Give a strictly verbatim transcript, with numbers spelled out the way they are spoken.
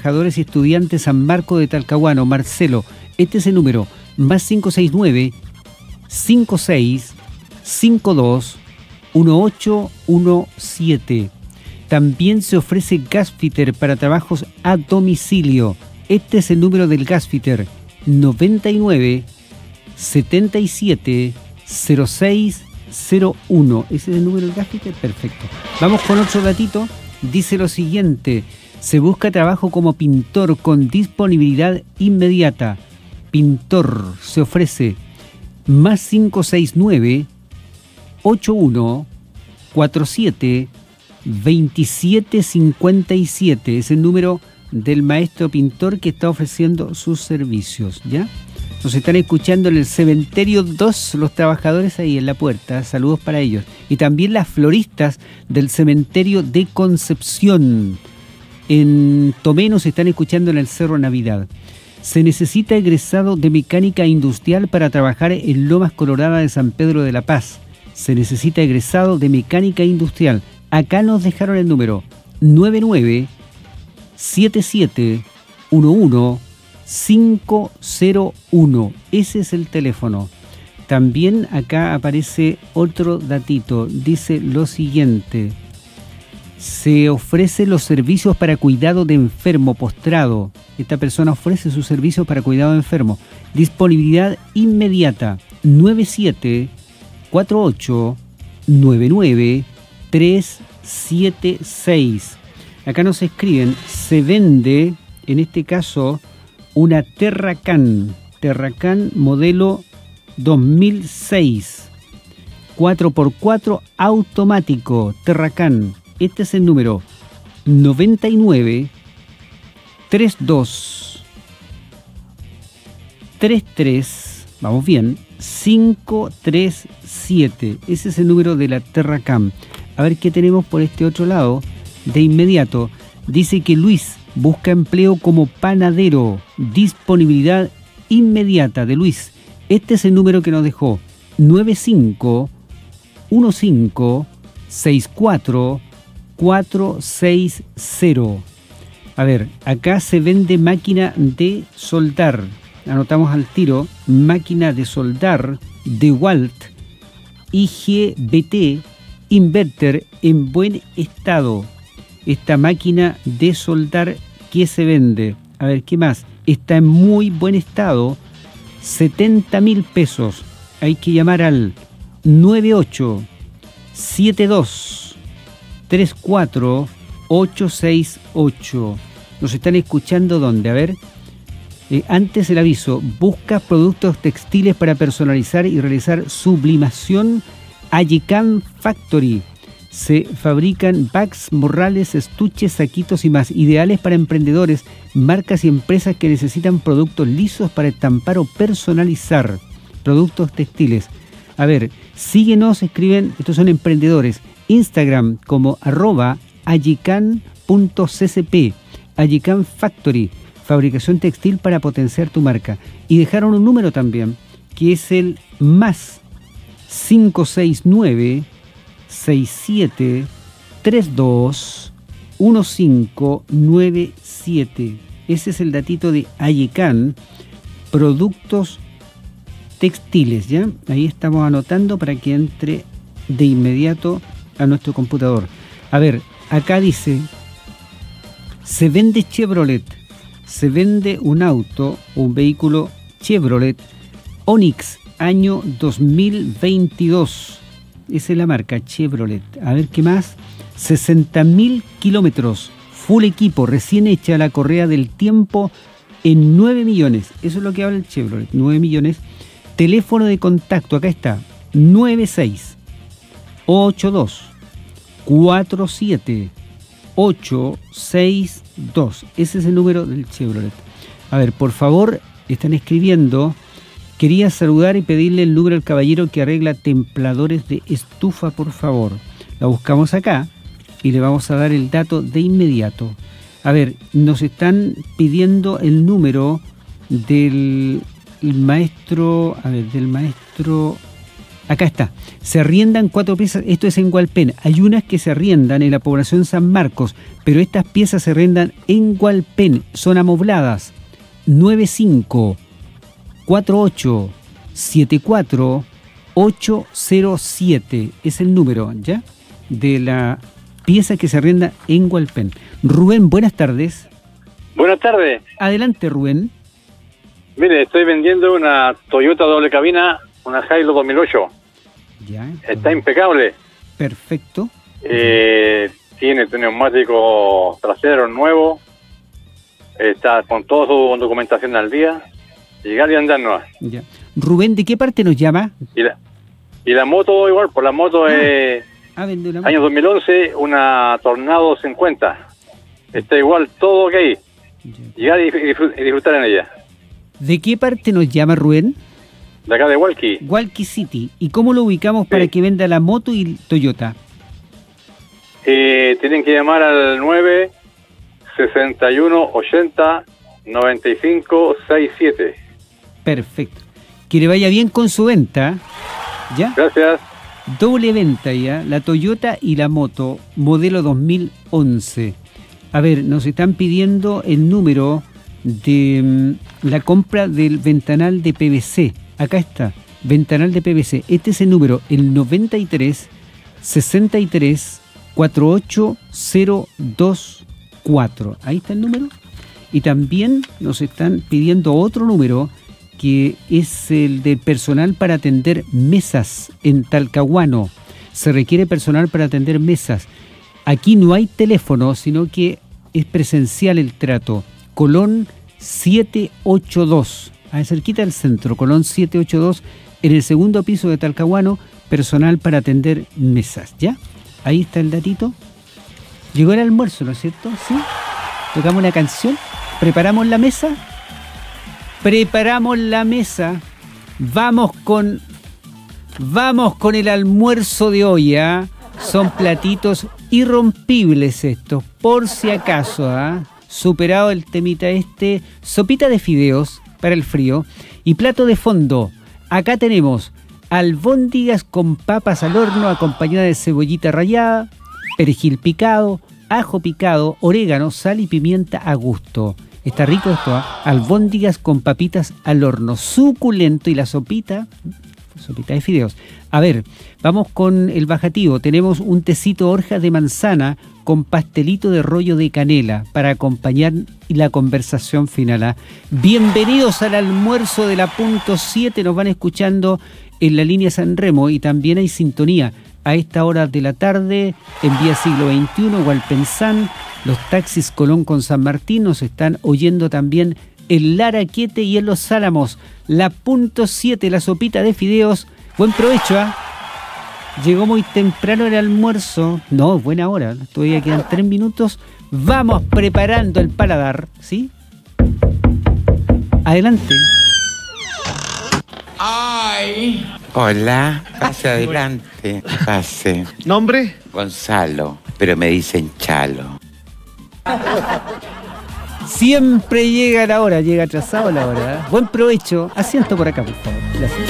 trabajadores y estudiantes San Marco de Talcahuano. Marcelo, este es el número, más cinco seis nueve, cinco seis cinco dos, uno ocho uno siete. También se ofrece gasfitter para trabajos a domicilio. Este es el número del gasfitter, noventa y nueve, setenta y siete, cero seis cero uno. ¿Ese es el número del gasfitter? Perfecto. Vamos con otro datito. Dice lo siguiente: se busca trabajo como pintor con disponibilidad inmediata. Pintor se ofrece más cinco seis nueve, ocho uno cuatro siete, veintisiete cincuenta y siete. Es el número del maestro pintor que está ofreciendo sus servicios, ¿ya? Nos están escuchando en el Cementerio dos, los trabajadores ahí en la puerta. Saludos para ellos. Y también las floristas del Cementerio de Concepción. En Tomé nos están escuchando en el Cerro Navidad. Se necesita egresado de mecánica industrial para trabajar en Lomas Colorada de San Pedro de la Paz. Se necesita egresado de mecánica industrial. Acá nos dejaron el número nueve nueve siete siete uno uno cinco cero uno. Ese es el teléfono. También acá aparece otro datito. Dice lo siguiente: se ofrece los servicios para cuidado de enfermo postrado. Esta persona ofrece sus servicios para cuidado de enfermo. Disponibilidad inmediata. nueve siete cuatro ocho nueve nueve tres siete seis. Acá nos escriben: se vende, en este caso, una Terracan, Terracan modelo dos mil seis, cuatro por cuatro automático, Terracan. Este es el número noventa y nueve, treinta y dos, treinta y tres, vamos bien, cinco tres siete. Ese es el número de la Terracan. A ver qué tenemos por este otro lado. De inmediato, dice que Luis busca empleo como panadero. Disponibilidad inmediata de Luis. Este es el número que nos dejó: nueve cinco uno cinco seis cuatro cuatro seis cero. A ver, acá se vende máquina de soldar. Anotamos al tiro: máquina de soldar DeWalt I G B T inverter en buen estado. Esta máquina de soldar que se vende, a ver, ¿qué más? Está en muy buen estado, setenta mil pesos. Hay que llamar al nueve ocho siete dos tres cuatro ocho seis ocho. Nos están escuchando ¿dónde? A ver, eh, antes el aviso: busca productos textiles para personalizar y realizar sublimación. Ayecam Factory. Se fabrican bags, morrales, estuches, saquitos y más, ideales para emprendedores, marcas y empresas que necesitan productos lisos para estampar o personalizar. Productos textiles. A ver, síguenos, escriben, estos son emprendedores. Instagram como arroba ayecam punto c c p, Ayecam Factory, fabricación textil para potenciar tu marca. Y dejaron un número también, que es el más cinco seis nueve seis siete tres dos uno cinco nueve siete. Ese es el datito de Ayecam, productos textiles, ¿ya? Ahí estamos anotando para que entre de inmediato a nuestro computador. A ver, acá dice: se vende Chevrolet, se vende un auto, un vehículo Chevrolet Onix año dos mil veintidós. Esa es la marca Chevrolet. A ver qué más. sesenta mil kilómetros, full equipo, recién hecha la correa del tiempo en nueve millones. Eso es lo que habla el Chevrolet, nueve millones. Teléfono de contacto, acá está: nueve seis ocho dos cuatro siete ocho seis dos. Ese es el número del Chevrolet. A ver, por favor, están escribiendo: quería saludar y pedirle el número al caballero que arregla templadores de estufa, por favor. La buscamos acá y le vamos a dar el dato de inmediato. A ver, nos están pidiendo el número del maestro, a ver, del maestro Acá está. Se arriendan cuatro piezas, esto es en Hualpén. Hay unas que se arriendan en la población San Marcos, pero estas piezas se arriendan en Hualpén, son amobladas. nueve cinco cuatro ocho siete cuatro ocho cero siete es el número, ¿ya? De la pieza que se arrienda en Hualpén. Rubén, buenas tardes. Buenas tardes. Adelante, Rubén. Mire, estoy vendiendo una Toyota doble cabina, una Hilux dos mil ocho. Ya. Está impecable. Perfecto. Eh, tiene neumático trasero nuevo. Está con toda su documentación al día. Llegar y andar nomás. Ya. Rubén, ¿de qué parte nos llama? Y la, y la moto igual, por la moto es Ah, vende una moto. año dos mil once, una Tornado cincuenta. Está igual, todo ok. Ya. Llegar y, disfr- y disfrutar en ella. ¿De qué parte nos llama Rubén? De acá de Hualqui. Hualqui City. ¿Y cómo lo ubicamos para Sí. que venda la moto y el Toyota? Eh, tienen que llamar al nueve sesenta y uno ochenta noventa y cinco sesenta y siete. Perfecto. Que le vaya bien con su venta. ¿Ya? Gracias. Doble venta ya. La Toyota y la moto, modelo dos mil once. A ver, nos están pidiendo el número de mm, la compra del ventanal de P V C. Acá está, ventanal de P V C. Este es el número, el noventa y tres sesenta y tres cuarenta y ocho cero veinticuatro. Ahí está el número. Y también nos están pidiendo otro número que es el de personal para atender mesas en Talcahuano. Se requiere personal para atender mesas. Aquí no hay teléfono, sino que es presencial el trato. Colón siete ocho dos, a cerquita del centro, Colón siete ocho dos, en el segundo piso de Talcahuano, personal para atender mesas, ¿ya? Ahí está el datito. Llegó el almuerzo, ¿no es cierto? ¿Sí? Tocamos una canción, preparamos la mesa, preparamos la mesa, vamos con, vamos con el almuerzo de hoy, ¿ah? Son platitos irrompibles estos, por si acaso, ¿ah? Superado el temita este, sopita de fideos para el frío y plato de fondo. Acá tenemos albóndigas con papas al horno acompañada de cebollita rallada, perejil picado, ajo picado, orégano, sal y pimienta a gusto. Está rico esto, ¿eh? Albóndigas con papitas al horno, suculento, y la sopita, sopita de fideos. A ver, vamos con el bajativo. Tenemos un tecito Orjas de manzana con pastelito de rollo de canela para acompañar la conversación final, ¿eh? Bienvenidos al almuerzo de la punto siete. Nos van escuchando en la línea San Remo y también hay sintonía a esta hora de la tarde en Vía Siglo veintiuno, Hualpensán. Los taxis Colón con San Martín nos están oyendo también en Laraquete y en Los Álamos. La punto siete, la sopita de fideos. Buen provecho, ¿ah? ¿eh? Llegó muy temprano el almuerzo. No, buena hora. Todavía quedan tres minutos. Vamos preparando el paladar, ¿sí? Adelante. Ay. Hola, pase adelante. Pase. ¿Nombre? Gonzalo, pero me dicen Chalo. Siempre llega la hora, llega atrasado la hora, ¿eh? Buen provecho. Asiento por acá, por favor. Gracias.